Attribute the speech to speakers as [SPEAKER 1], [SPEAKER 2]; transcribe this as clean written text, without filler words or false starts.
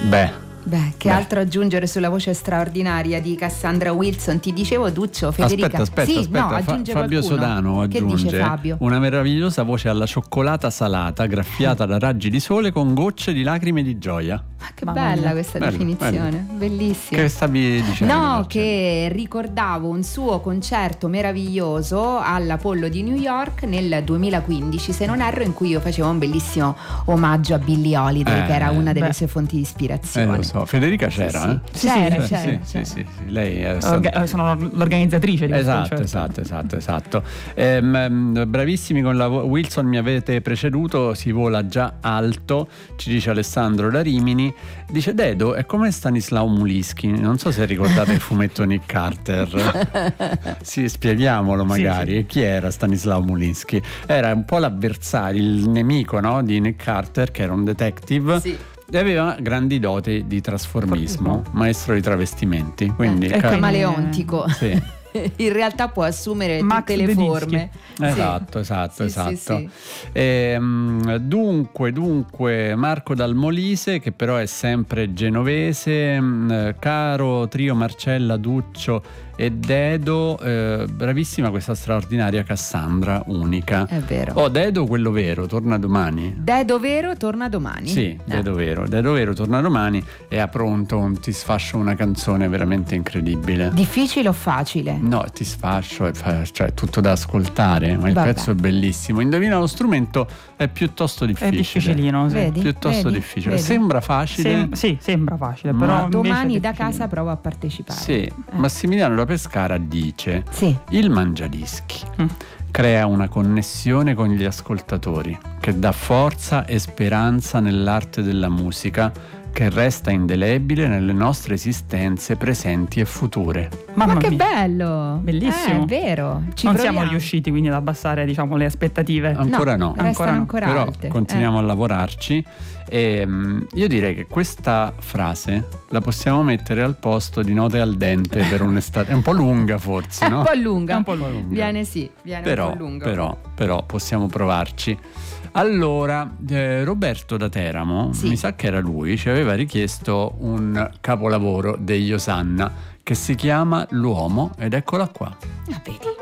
[SPEAKER 1] Beh, che altro aggiungere sulla voce straordinaria di Cassandra Wilson? Ti dicevo, Duccio, Federica.
[SPEAKER 2] Aspetta.
[SPEAKER 1] No, aggiunge
[SPEAKER 2] Fabio
[SPEAKER 1] qualcuno.
[SPEAKER 2] Sodano aggiunge:
[SPEAKER 1] che dice Fabio?
[SPEAKER 2] Una meravigliosa voce alla cioccolata salata, graffiata da raggi di sole con gocce di lacrime di gioia.
[SPEAKER 1] Che bella questa definizione, bellissima.
[SPEAKER 2] Che stavi dicendo?
[SPEAKER 1] No, che ricordavo un suo concerto meraviglioso all'Apollo di New York nel 2015, se non erro, in cui io facevo un bellissimo omaggio a Billie Holiday, che era una delle sue fonti di ispirazione.
[SPEAKER 2] Lo so, Federica c'era,
[SPEAKER 1] C'era.
[SPEAKER 2] Sì. Lei è
[SPEAKER 3] sono l'organizzatrice di questo concerto.
[SPEAKER 2] Esatto. Bravissimi con la Wilson, mi avete preceduto, si vola già alto, ci dice Alessandro da Rimini. Dice Dedo è come Stanislao Mulischi, non so se ricordate il fumetto Nick Carter. Sì, spieghiamolo magari.
[SPEAKER 3] Sì.
[SPEAKER 2] Chi era Stanislao Mulischi? Era un po' l'avversario, il nemico, no, di Nick Carter, che era un detective.
[SPEAKER 1] Sì.
[SPEAKER 2] E aveva grandi doti di trasformismo, maestro di travestimenti, quindi
[SPEAKER 1] camaleontico.
[SPEAKER 2] Sì.
[SPEAKER 1] In realtà può assumere
[SPEAKER 3] Max
[SPEAKER 1] tutte le
[SPEAKER 3] Bedischi.
[SPEAKER 1] forme.
[SPEAKER 2] Esatto.
[SPEAKER 1] Sì.
[SPEAKER 2] Dunque Marco dal Molise, che però è sempre genovese. Caro trio Marcella, Duccio e Dedo, bravissima questa straordinaria Cassandra, unica.
[SPEAKER 1] È vero.
[SPEAKER 2] Dedo quello vero torna domani.
[SPEAKER 1] Dedo vero torna domani.
[SPEAKER 2] Sì, Dedo vero torna domani e ha pronto ti sfascio una canzone veramente incredibile.
[SPEAKER 1] Difficile o facile?
[SPEAKER 2] No, ti sfascio, cioè tutto da ascoltare, ma il pezzo è bellissimo. Indovina lo strumento, è piuttosto difficile.
[SPEAKER 3] È difficilino, sì.
[SPEAKER 1] Vedi?
[SPEAKER 2] Piuttosto difficile.
[SPEAKER 1] Vedi?
[SPEAKER 2] Sembra facile.
[SPEAKER 3] Sì, sembra facile, però
[SPEAKER 1] domani da casa provo a partecipare.
[SPEAKER 2] Sì, Massimiliano da Pescara dice: il Mangiadischi crea una connessione con gli ascoltatori che dà forza e speranza nell'arte della musica, che resta indelebile nelle nostre esistenze presenti e future.
[SPEAKER 1] Ma che bello!
[SPEAKER 3] Bellissimo.
[SPEAKER 1] È vero.
[SPEAKER 3] Non siamo riusciti quindi ad abbassare, le aspettative.
[SPEAKER 2] Ancora no.
[SPEAKER 1] Restano ancora
[SPEAKER 2] però
[SPEAKER 1] alte.
[SPEAKER 2] Continuiamo a lavorarci. E io direi che questa frase la possiamo mettere al posto di Note al dente per un'estate. È un po' lunga forse, no?
[SPEAKER 1] È un po' lunga.
[SPEAKER 2] Viene
[SPEAKER 1] un po' lunga.
[SPEAKER 2] Però possiamo provarci. Allora, Roberto da Teramo, mi sa che era lui, ci aveva richiesto un capolavoro degli Osanna che si chiama L'Uomo, ed eccola qua.
[SPEAKER 1] Vedi?